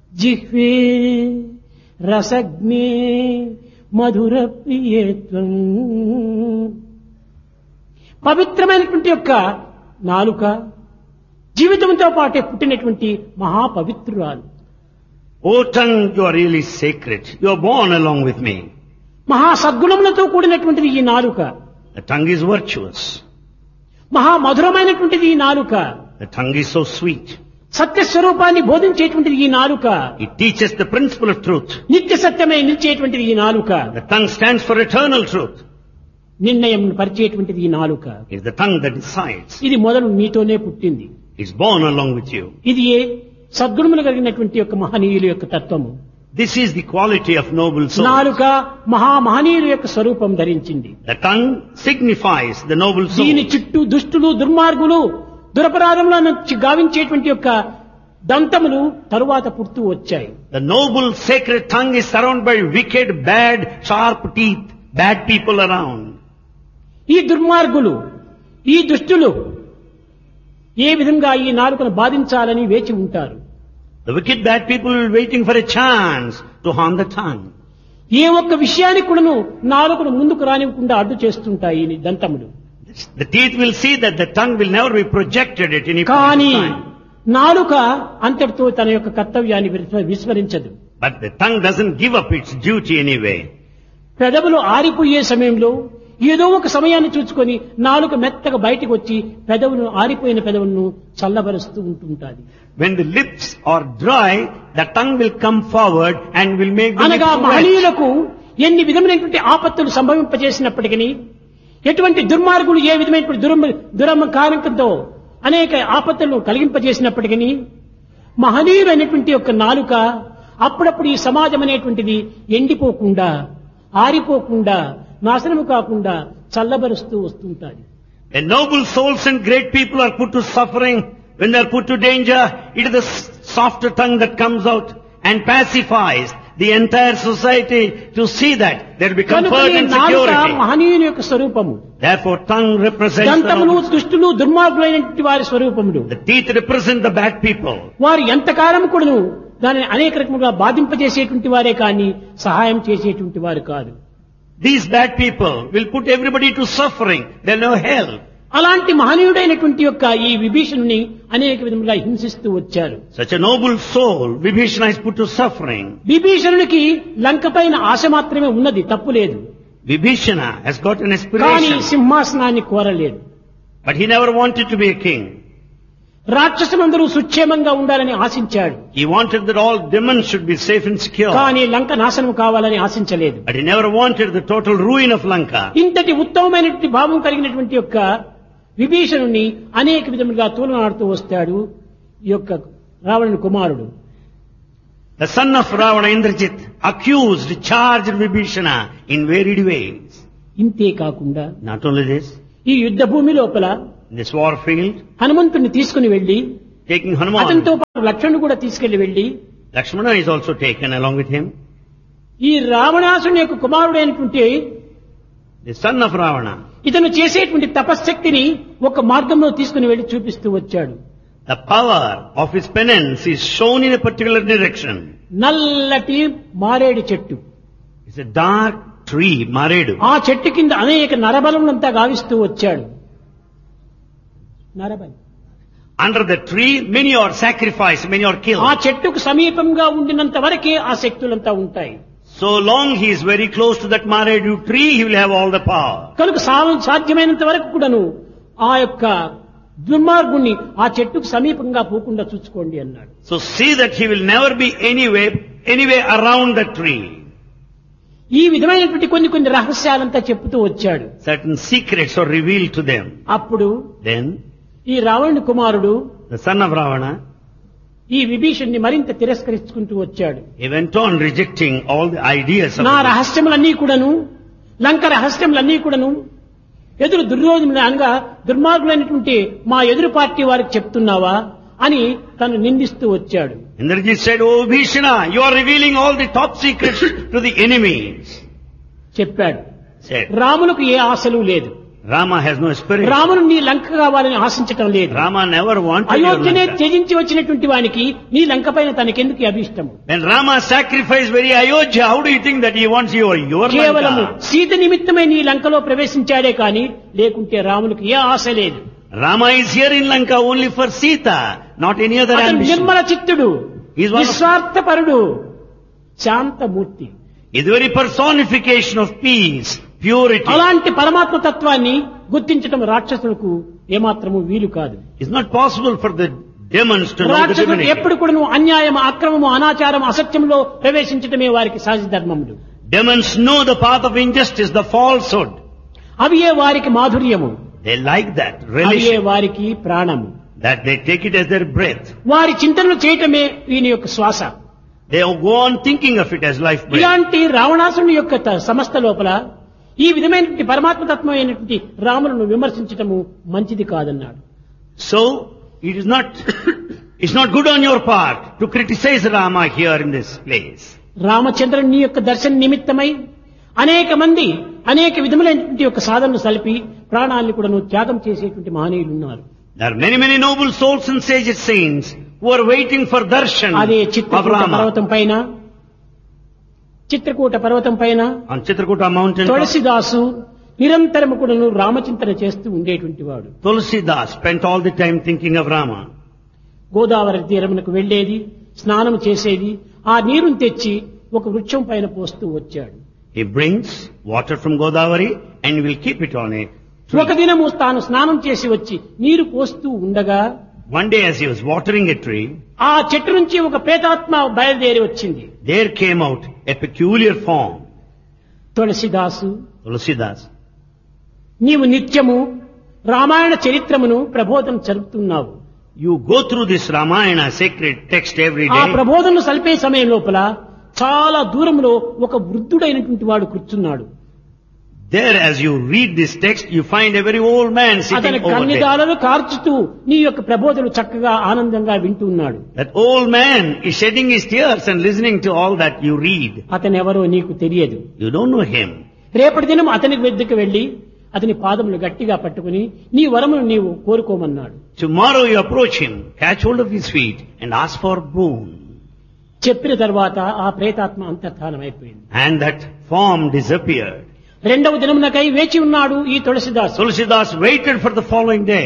జిహ్వే రసజ్ఞే మధుర ప్రియేత్వం. పవిత్రమైనటువంటి యొక్క నాలుక జీవితంతో పాటే పుట్టినటువంటి మహాపవిత్రురాలు. O tongue, you are really sacred. You are born along with me. మహా సద్గుణములతో కూడినటువంటిది ఈ నాలుక. The tongue is virtuous. మహా మధురమైనటువంటిది ఈ నాలుక. The tongue is so sweet. సత్యస్వరూపాన్ని బోధించేటువంటిది ఈ నాలుక. It teaches the principle of truth. నిత్య సత్యమై నిలిచేటువంటిది ఈ నాలుక. The tongue stands for eternal truth. నిర్ణయం పరిచేటువంటిది ఈ నాలుక. It's the tongue that decides. ఇది మొదలు మీతోనే పుట్టింది. It's born along with you. ఇది సద్గుణములు కలిగినటువంటి యొక్క మహనీయుల యొక్క తత్వము. This is the quality of noble souls. నాలుక మహామహనీయుల యొక్క స్వరూపం ధరించింది. The tongue signifies the noble soul. దీని చుట్టూ దుష్టులు దుర్మార్గులు దురపరాధములను గావించేటువంటి యొక్క దంతములు తరువాత పుడుతూ వచ్చాయి. The noble sacred tongue is surrounded by wicked, bad, sharp teeth, bad people around. ఈ దుర్మార్గులు ఈ దుష్టులు ఏ విధంగా ఈ నాలుకను బాధించాలని వేచి ఉంటారు. The wicked, bad people will be waiting for a chance to harm the tongue. ఏ ఒక్క విషయానికి కూడాను నాలుకను ముందుకు రానివ్వకుండా అడ్డు చేస్తుంటాయి ఈ దంతములు. The teeth will see that the tongue will never be projected at any point కానీ in time. నాలుక అంతటితో తన యొక్క కర్తవ్యాన్ని విస్మరించదు. But the tongue doesn't give up its duty anyway. పెదవులు ఆరిపోయే సమయంలో ఏదో ఒక సమయాన్ని చూసుకొని నాలుక మెత్తగా బయటకు వచ్చి ఆరిపోయిన పెదవులను చల్లబరుస్తూ ఉంటుంటాది. When the lips are dry, the tongue will come forward and will make the అనగా lips wet. మహనీయులకు ఎన్ని విధమైనటువంటి ఆపత్తులు సంభవింపజేసినప్పటికీ ఎటువంటి దుర్మార్గులు ఏ విధమైనటువంటి దురహంకారంతో అనేక ఆపత్తులను కలిగింపజేసినప్పటికీ మహనీయులైనటువంటి యొక్క నాలుక అప్పుడప్పుడు ఈ సమాజం అనేటువంటిది ఎండిపోకుండా ఆరిపోకుండా నాశనము కాకుండా చల్లబరుస్తూ వస్తుంటాది. When noble souls and great people are put to suffering, when they are put to danger, it is the softer tongue that comes out and pacifies the entire society to see that there will be comfort and security. మహనీయుని యొక్క స్వరూపము. Therefore, tongue represents the దంతములు noble. దుష్టులు దుర్మార్గులైనటువంటి వారి స్వరూపములు. The teeth represent the bad people. వారు ఎంతకాలం కూడాను దానిని అనేక రకములుగా బాధింపజేసేటువంటి వారే కానీ సహాయం చేసేటువంటి వారు కాదు. These bad people will put everybody to suffering. They'll no help. అలాంటి మహనీయుడైనటువంటి యొక్క ఈ విభీషణుని అనేక విధములుగా హింసిస్తూ వచ్చారు. Such a noble soul, Vibhishana is put to suffering. విభీషణునికి లంక పైన ఆశ మాత్రమే ఉన్నది, తప్పు లేదు. Vibhishana has got an కానీ aspiration, సింహాసనాన్ని కోరలేదు. but he never wanted to be a king. రాక్షసులందరూ సుక్షేమంగా ఉండాలని ఆశించాడు. He wanted that all demons should be safe and secure. కానీ లంక నాశనం కావాలని ఆశించలేదు. But he never wanted the total ruin of Lanka. ఇంతటి ఉత్తమమైనటువంటి భావం కలిగినటువంటి యొక్క విభీషణుని అనేక విధములుగా తూలనాడుతూ వస్తాడు ఈ యొక్క రావణుని కుమారుడు. The son of Ravana, Indrajit, accused, charged Vibhishana in varied ways. ఇంతే కాకుండా Not only this, ఈ యుద్ధ భూమి లోపల in this war field, హనుమంతుని తీసుకుని వెళ్లి taking అతనితో Hanuman, పాటు లక్ష్మణుడు కూడా తీసుకెళ్లి వెళ్లి Lakshmana is also taken along with him. ఈ రావణాసుని యొక్క కుమారుడైనటువంటి The son of Ravana, ఇతను చేసేటువంటి తపశ్శక్తిని ఒక మార్గంలో తీసుకుని వెళ్లి చూపిస్తూ వచ్చాడు. the power of his penance is shown in a particular direction. నల్లటి మారేడు చెట్టు, It's a dark tree, Maredu. ఆ చెట్టు కింద అనేక నరబలులంతా గావిస్తూ వచ్చాడు. నరబలి Under the tree, many are sacrificed, many are ఆ killed. చెట్టుకు సమీపంగా ఉండినంత వరకే ఆ శక్తులంతా ఉంటాయి. So long he is very close to that Maredu tree, he will have all the power. కనుక సాధ్యమైనంత వరకు కూడాను ఆ యొక్క దుర్మార్గుణ్ణి ఆ చెట్టుకు సమీపంగా పోకుండా చూసుకోండి అన్నాడు. So see that he will never be anyway around the tree. ఈ విధమైనటువంటి కొన్ని రహస్యాలంతా చెప్తూ వచ్చాడు. Certain secrets are revealed to them. అప్పుడు Then, ఈ రావణుని కుమారుడు the son of Ravana, ఈ విభీషణ్ణి మరింత తిరస్కరించుకుంటూ వచ్చాడు. he went on rejecting all the ideas of నా Vibhishana. రహస్యములన్నీ కూడాను, లంక రహస్యములన్నీ కూడాను ఎదురు దుర్యోధనుడు అనగా దుర్మార్గులైనటువంటి మా ఎదురు పార్టీ వారికి చెప్తున్నావా అని తను నిందిస్తూ వచ్చాడు. Indrajit said, "Oh Vibhishana, you are revealing all the top secrets to the enemies." చెప్పాడు. Said, రాములకు ఏ ఆశలు లేదు. Rama has no aspiration. రామును నీ లంక కావాలని ఆశించటం లేదు. Rama never wanted your అయోధ్యనే Lanka. త్యజించి వచ్చినటువంటి వానికి నీ లంక పైన తనకెందుకు అభిష్టము? When Rama sacrificed very Ayodhya, how do you think that he wants your కేవలము Lanka? సీత నిమిత్తమే నీ లంకలో ప్రవేశించాడే కాని లేకుంటే రామునికి ఏ ఆశ లేదు. Rama is here in Lanka only for Sita, not any other అతను ambition. Nirmala చిత్తుడు, He is one of- నిస్వార్థపరుడు, Shanthamurthy. He is the very personification of peace, purity. అలాంటి పరమాత్మ తత్వాన్ని గుర్తించటం రాక్షసులకు ఏమాత్రము వీలు కాదు. It's not possible for the demons to know the రాక్షసులకు divinity. ఎప్పుడు కూడా అన్యాయం, అక్రమము, అనాచారం, అసత్యంలో ప్రవేశించటమే వారికి సహజ ధర్మములు. Demons know the path of injustice, the falsehood. అవియే వారికి మాధుర్యము, They like that అవియే religion, వారికి ప్రాణము. that they take it as their breath. వారి చింతనలు చేయటమే వీని యొక్క శ్వాస. They go on thinking of it as life breath. ఇలాంటి రావణాసుని యొక్క సంస్థ లోపల ఈ విధమైనటువంటి పరమాత్మ తత్వం అయినటువంటి రాములను విమర్శించటము మంచిది కాదన్నాడు. So, it's not good on your part to criticize Rama here in this place. రామచంద్రుని యొక్క దర్శన నిమిత్తమై అనేక మంది అనేక విధములైనటువంటి యొక్క సాధనలు సలిపి ప్రాణాలను కూడా త్యాగం చేసేటువంటి మహనీయులు ఉన్నారు. There are many, many noble souls and sage saints who are waiting for darshan అదే of చిత్రకూట Rama. పర్వతం పైన On Chitrakuta mountain, తులసిదాసు నిరంతరము కూడాను రామచింతన చేస్తూ ఉండేటువంటి వాడు. Tulsidas spent all the time thinking of Rama. Godavari తీరమునకు వెళ్లేది, స్నానం చేసేది, ఆ నీరును తెచ్చి ఒక వృక్షం పైన పోస్తూ వచ్చాడు. He brings water from Godavari and will keep it on a tree. ఒక దినము తాను స్నానం చేసి వచ్చి నీరు పోస్తూ ఉండగా One day as he was watering a tree, ఆ చెట్టు నుంచి ఒక ప్రేతాత్మ బయలుదేరి వచ్చింది. there came out a peculiar form. తులసిదాసు, Tulsidas, నీవు నిత్యము Ramayana చరిత్రమును ప్రబోధన జరుపుతున్నావు. you go through this Ramayana sacred text every ఆ day. ప్రబోధనను సలిపే సమయం లోపల చాలా దూరంలో ఒక వృద్ధుడైనటువంటి వాడు కూర్చున్నాడు. There as you read this text, you find a very old man అతని sitting over there. కన్నిదాలను కార్చుతూ నీ యొక్క ప్రబోధనలు చక్కగా ఆనందంగా వింటున్నాడు. That old man is shedding his tears and listening to all that you read. అతను ఎవరో నీకు తెలియదు. You don't know him. రేపటి దినం అతని వద్దకు వెళ్లి అతని పాదములు గట్టిగా పట్టుకుని నీ వరమును నీవు కోరుకోమన్నాడు. Tomorrow you approach him, catch hold of his feet and ask for boon. చెప్పిన తర్వాత ఆ ప్రేతాత్మ అంతర్ధానమైపోయింది. And that form disappeared. రెండవ దినమునకై వేచి ఉన్నాడు ఈ తులసిదాసు. Tulsidas waited for the following day.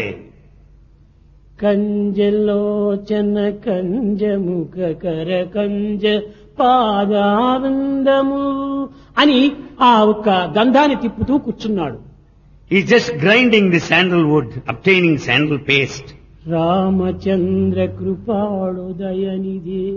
కంజలోచన కంజముఖ కర కంజ పాదానందము అని ఆ ఒక్క గంధాన్ని తిప్పుతూ కూర్చున్నాడు. He's just grinding the sandalwood, obtaining sandal paste. Ramachandra కృపాళోదయనిదే,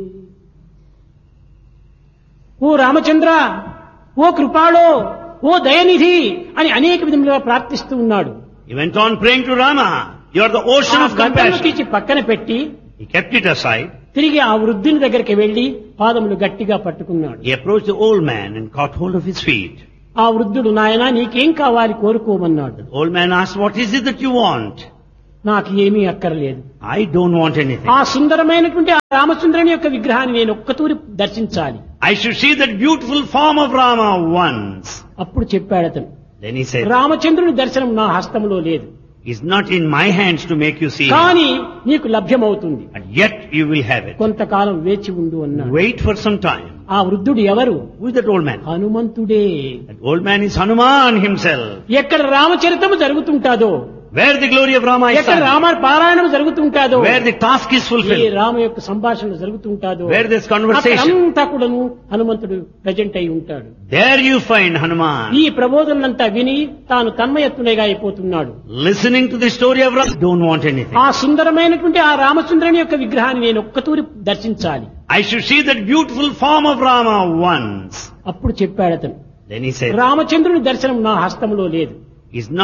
ఓ రామచంద్ర, ఓ కృపాళో, ఓ దయనిధి అని అనేక విధములుగా ప్రార్థిస్తూ ఉన్నాడు. He went on praying to Rama. You are the ocean of గంధము compassion. తీసి పక్కన పెట్టి He kept it aside. తిరిగి ఆ వృద్ధుని దగ్గరికి వెళ్లి పాదములు గట్టిగా పట్టుకున్నాడు. He approached the old man and caught hold of his feet. ఆ వృద్ధుడు, నాయనా నీకేం కావాలి కోరుకోమన్నాడు. The old man asked, what is it that you want? నాకు ఏమీ అక్కర్లేదు. I don't want anything. ఆ సుందరమైనటువంటి ఆ రామచంద్రుని యొక్క విగ్రహాన్ని నేను ఒక్కతూరి దర్శించాలి. I should see that beautiful form of Rama once. అప్పుడు చెప్పాడు అతను, Then he said, రామచంద్రుని దర్శనం నా హస్తములో లేదు, it's not in my hands to make you see him, కానీ నీకు లభ్యమవుతుంది, but yet you will have it. కొంతకాలం వేచి ఉండు అన్నాడు. Wait for some time. ఆ వృద్ధుడు ఎవరు? Who is that old man? హనుమంతుడే. That old man is Hanuman himself. ఎక్కడ రామచరితము జరుగుతుంటాదో, Where the glory of Rama is ఎక్కడ sung, రామ పారాయణం జరుగుతుంటాదో, where the task is A fulfilled, Rama యొక్క సంభాషణ జరుగుతుంటాదో, where there's conversation, అక్కడంతా కూడాను హనుమంతుడు ప్రజెంట్ అయి ఉంటాడు. there you find Hanuman. ఈ ప్రబోధనంతా విని తాను తన్మయత్తునిగా అయిపోతున్నాడు. Listening to the story of Rama, don't want anything. ఆ సుందరమైనటువంటి ఆ రామచంద్రుని యొక్క విగ్రహాన్ని నేను ఒక్కతూరి దర్శించాలి. I should see that beautiful form of Rama once. అప్పుడు చెప్పాడు అతను, Then he said, రామచంద్రుని దర్శనం నా హస్తములో లేదు, it's not